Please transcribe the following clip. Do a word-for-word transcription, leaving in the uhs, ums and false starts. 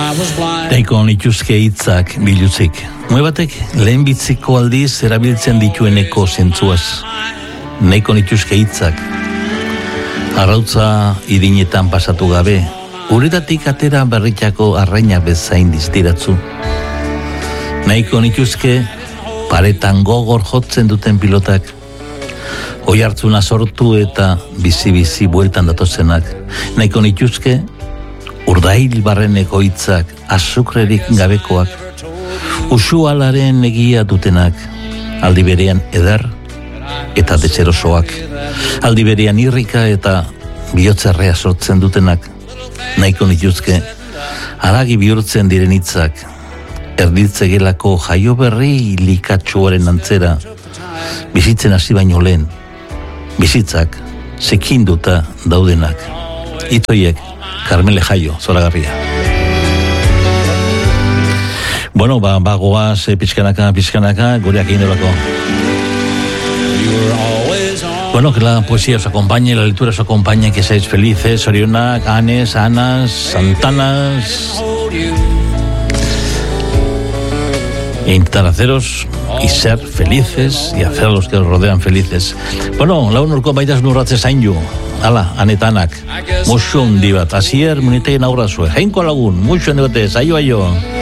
Daiko nituzke hitzak biluzik. Mue batek lehen bitziko aldiz erabiltzen ditueneko zentzuaz. Neiko nituzke hitzak. Arrautza irinetan pasatu gabe, uretatik atera berritako arraina bezain diztiratzu. Nahiko nituzke paretan gogor jotzen duten pilotak, oi hartzuna sortu eta bizi-bizi bueltan datozenak. Nahiko nituzke urdail barreneko hitzak, azukrerik gabekoak, usualaren egia dutenak, aldi berean eder eta deserosoak, aldi berean irrika eta bihotzerrea sortzen dutenak. Nahiko nituzke haragi bihurtzen diren hitzak, erditzegelako jaio berri likatsuaren antzera, bizitzen hasi baino lehen, bizitzak sekinduta daudenak. Itzoiek Carmele Jaio, Zoragarria. Bueno, ba, bagoaz, eh, pizkanaka, pizkanaka, gureak egin dolako. Bueno, que la poesía os acompañe, la lectura os acompañe, que seáis felices, Orionak, Anes, Anas, Santanas. E intentar haceros y ser felices y hacer a los que os rodean felices. Bueno, laun urko baitaz nurratze zainju. Hala, anetanak. Muxo hundi bat, asier munitein aurrazue. Jainko lagun, muxo hundi batez, aio, aio.